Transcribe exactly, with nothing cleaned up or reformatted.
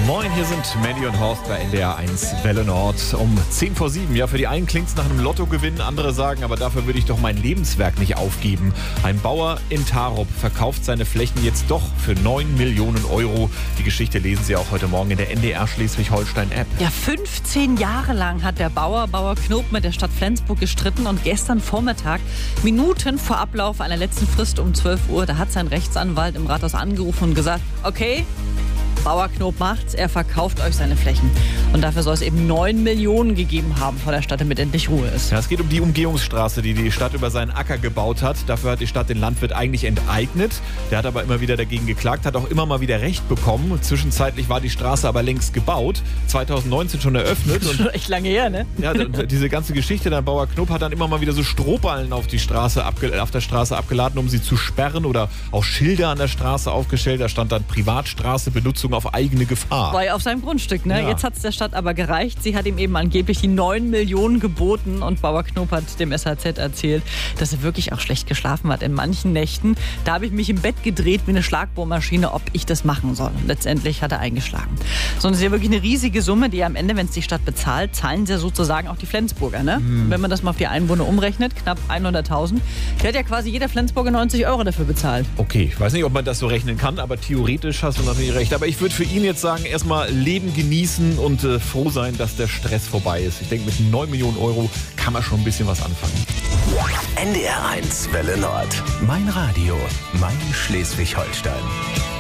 Moin, hier sind Mandy und Horst bei N D R eins Welle Nord um zehn vor sieben. Ja, für die einen klingt es nach einem Lottogewinn, andere sagen, aber dafür würde ich doch mein Lebenswerk nicht aufgeben. Ein Bauer in Tarup verkauft seine Flächen jetzt doch für neun Millionen Euro. Die Geschichte lesen Sie auch heute Morgen in der N D R Schleswig-Holstein-App. Ja, fünfzehn Jahre lang hat der Bauer, Bauer Knob, mit der Stadt Flensburg gestritten und gestern Vormittag, Minuten vor Ablauf einer letzten Frist um zwölf Uhr, da hat sein Rechtsanwalt im Rathaus angerufen und gesagt, okay, Bauer Knob macht's, er verkauft euch seine Flächen. Und dafür soll es eben neun Millionen gegeben haben von der Stadt, damit endlich Ruhe ist. Ja, es geht um die Umgehungsstraße, die die Stadt über seinen Acker gebaut hat. Dafür hat die Stadt den Landwirt eigentlich enteignet. Der hat aber immer wieder dagegen geklagt, hat auch immer mal wieder Recht bekommen. Zwischenzeitlich war die Straße aber längst gebaut, zweitausendneunzehn schon eröffnet. Das ist schon echt lange her, ne? Ja, diese ganze Geschichte, der Bauer Knob hat dann immer mal wieder so Strohballen auf, die Straße abge- auf der Straße abgeladen, um sie zu sperren, oder auch Schilder an der Straße aufgestellt. Da stand dann Privatstraße, Benutzung auf eigene Gefahr. War ja auf seinem Grundstück, ne? Ja. Jetzt hat es der Stadt aber gereicht. Sie hat ihm eben angeblich die neun Millionen geboten und Bauer Knob hat dem S H Z erzählt, dass er wirklich auch schlecht geschlafen hat in manchen Nächten. Da habe ich mich im Bett gedreht wie eine Schlagbohrmaschine, ob ich das machen soll. Und letztendlich hat er eingeschlagen. So, das ist ja wirklich eine riesige Summe, die am Ende, wenn es die Stadt bezahlt, zahlen sie ja sozusagen auch die Flensburger, ne? Hm. Wenn man das mal auf die Einwohner umrechnet, knapp hunderttausend. Der hat ja quasi jeder Flensburger neunzig Euro dafür bezahlt. Okay, ich weiß nicht, ob man das so rechnen kann, aber theoretisch hast du natürlich recht. Aber ich würde für ihn jetzt sagen, erstmal Leben genießen und äh, froh sein, dass der Stress vorbei ist. Ich denke, mit neun Millionen Euro kann man schon ein bisschen was anfangen. N D R eins Welle Nord. Mein Radio, mein Schleswig-Holstein.